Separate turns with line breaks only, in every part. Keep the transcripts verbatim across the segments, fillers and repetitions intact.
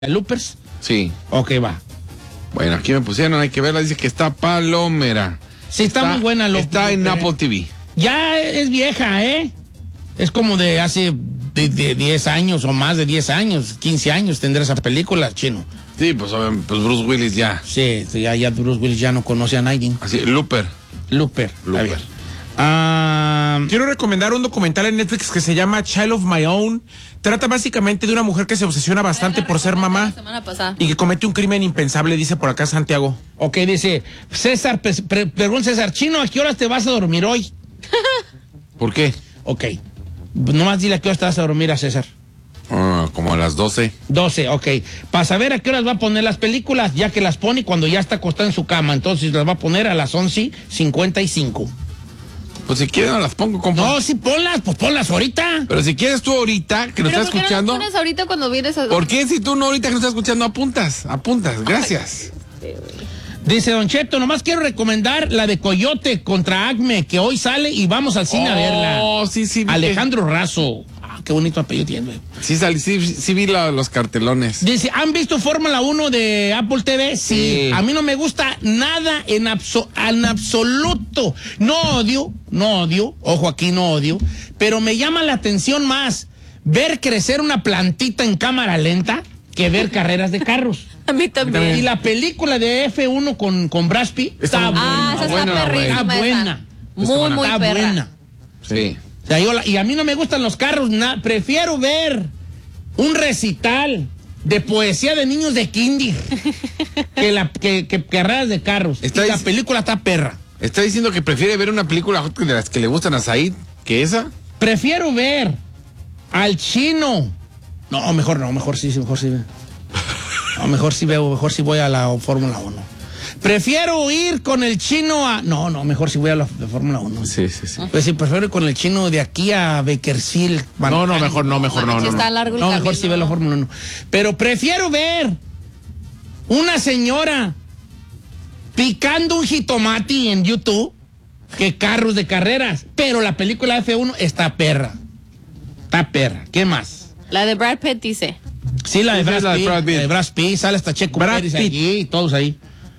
Loopers.
Sí.
Ok, va.
Bueno, aquí me pusieron, hay que verla, dice que está palomera.
Sí, está, está muy buena. Lo,
está en Apple T V.
Ya es vieja, ¿eh? Es como de hace de, de diez años o más de diez años, quince años tendrá esa película, chino.
Sí, pues, pues Bruce Willis ya.
Sí, ya, ya Bruce Willis ya no conoce a nadie.
Así, Looper.
Looper.
Looper.
Uh, Quiero recomendar un documental en Netflix que se llama Child of My Own. Trata básicamente de una mujer que se obsesiona bastante por ser mamá y que comete un crimen impensable, dice por acá Santiago.
Ok, dice César, pre pregunta César, Chino, ¿a qué horas te vas a dormir hoy?
¿Por qué?
Ok, nomás dile a qué horas te vas a dormir a César.
Uh, como a las doce.
doce, ok. Para saber a qué horas va a poner las películas, ya que las pone cuando ya está acostada en su cama, entonces las va a poner a las once cincuenta y cinco.
Pues si quieres no las pongo, compa.
No, sí ponlas, pues ponlas ahorita.
Pero si quieres tú ahorita, que nos estás escuchando.
¿Por qué no las pones ahorita cuando vienes a...
¿Por qué si tú no ahorita que nos estás escuchando apuntas? Apuntas, gracias.
Ay,
dice Don Cheto, nomás quiero recomendar la de Coyote contra Acme, que hoy sale y vamos al cine
oh,
a verla.
Oh, sí, sí.
Alejandro que... Razo. Ah, qué bonito apellido tiene.
Sí, salí, sí, sí vi la, los cartelones.
Dice, ¿han visto Fórmula uno de Apple T V? Sí. sí. A mí no me gusta nada en, abso en absoluto. No odio, no odio, ojo aquí no odio, pero me llama la atención más ver crecer una plantita en cámara lenta que ver carreras de carros.
A mí también.
Y la película de F uno con, con Brad Pitt está,
está
buena.
Ah, esa
buena,
está perrísima.
Está buena.
Muy, muy
está
perra.
buena.
Sí.
O sea, yo la, y a mí no me gustan los carros, na, prefiero ver un recital de poesía de niños de kinder que, la, que, que carreras de carros.
Está
y la película está perra.
¿Está diciendo que prefiere ver una película de las que le gustan a Said que esa?
Prefiero ver al Chino. No, mejor no, mejor sí, mejor sí. No, mejor sí veo, mejor sí voy a la Fórmula uno. Prefiero ir con el Chino a... No, no, mejor si voy a la Fórmula uno.
Sí, sí, sí.
Pues sí, prefiero ir con el Chino de aquí a Bakersfield.
No, no, mejor no, mejor no. No,
está
no.
largo el
no
camino.
mejor si ve la Fórmula uno. Pero prefiero ver una señora picando un jitomate en YouTube que carros de carreras. Pero la película F uno está perra. Está perra. ¿Qué más?
La de Brad Pitt dice.
Sí, la de,
Sí,
Brad,
la de
Pitt,
Brad Pitt.
La de Brad Pitt. Sale hasta Checo Pérez allí y todos ahí.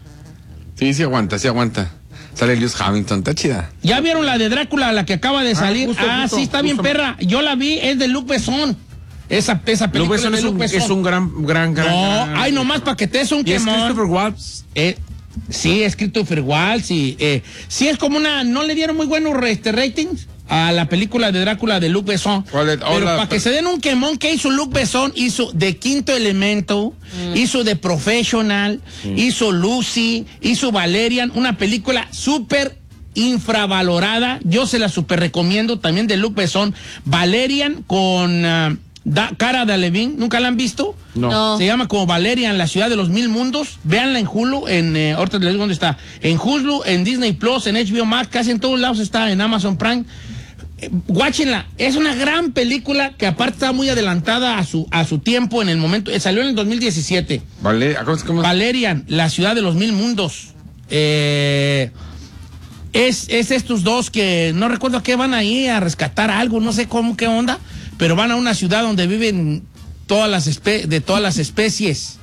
Sí, sí aguanta, sí aguanta. Sale Lewis Hamilton, está chida.
¿Ya vieron la de Drácula, la que acaba de salir? Ah,
justo,
ah
justo,
sí, está
justo.
bien perra. Yo la vi, es de Luc Besson. Esa, esa película
Luc Besson
de
es,
Luc
un,
Besson.
es un gran, gran, gran...
No,
gran...
ay, nomás para que te des un
¿Y es
quemón.
Christopher Waltz?
Eh, sí, es Christopher Waltz. Y, eh, sí, es como una... ¿No le dieron muy buenos este, ratings a la película de Drácula de Luc Besson?
¿Cuál es?
Pero
Hola,
para que se den un quemón, ¿qué hizo Luc Besson? Hizo de Quinto Elemento, mm. hizo de Professional, mm. hizo Lucy, hizo Valerian, una película súper infravalorada. Yo se la super recomiendo, también de Luc Besson. Valerian con uh, da, Cara Delevingne, ¿nunca la han visto?
No.
No.
Se llama como Valerian, la ciudad de los mil mundos. Véanla en Hulu, en eh, ahorita les digo dónde está. En Hulu, en Disney Plus, en H B O Max, casi en todos lados está, en Amazon Prime. Eh, Guáchenla, es una gran película que aparte está muy adelantada a su, a su tiempo en el momento. Eh, salió en el dos mil diecisiete.
Vale, ¿cómo, cómo?
Valerian, la ciudad de los mil mundos. Eh, es, es estos dos que no recuerdo a qué van ahí a rescatar algo, no sé cómo, qué onda, pero van a una ciudad donde viven todas las espe de todas las especies.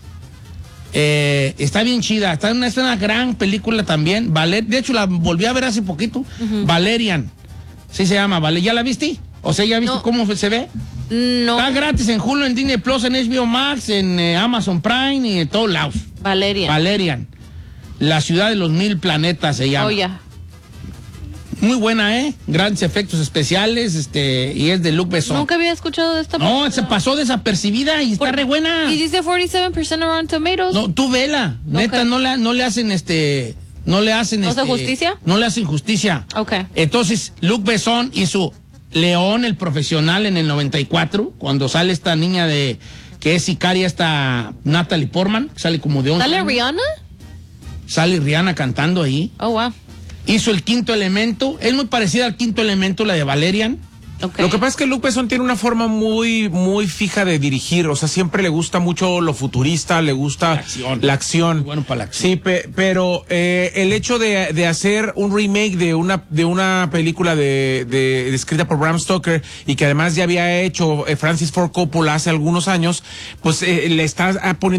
Eh, está bien chida, está una, es una gran película también. Valer, de hecho la volví a ver hace poquito. Uh-huh. Valerian, sí se llama, ¿vale? ¿Ya la viste? O sea, ¿ya viste no. cómo se ve?
No.
Está gratis en Hulu, en Disney Plus, en H B O Max, en eh, Amazon Prime y en todos lados.
Valerian.
Valerian, la ciudad de los mil planetas se llama.
Oh, yeah.
Muy buena, ¿eh? Grandes efectos especiales, este, y es de Luc Besson.
Nunca había escuchado de esta
No, película. Se pasó desapercibida y está
Por,
re buena.
Y dice cuarenta y siete por ciento Rotten Tomatoes.
No, tú vela. Okay. Neta, no le, no le hacen este... No le hacen
¿No
este...
hace justicia?
No le hacen justicia.
Ok.
Entonces, Luc Besson hizo León, el profesional, en el noventa y cuatro, cuando sale esta niña de... que es sicaria, esta Natalie Portman, que sale como de once
¿Sale
años.
Rihanna?
Sale Rihanna cantando ahí.
Oh, wow.
Hizo el Quinto Elemento, es muy parecida al Quinto Elemento, la de Valerian.
Okay.
Lo que pasa es que Luc Besson tiene una forma muy, muy fija de dirigir, o sea, siempre le gusta mucho lo futurista, le gusta
La acción.
la acción.
Muy bueno para la acción.
Sí, pe- pero eh, el hecho de, de hacer un remake de una de una película de, de, de escrita por Bram Stoker y que además ya había hecho eh, Francis Ford Coppola hace algunos años, pues eh, le está poniendo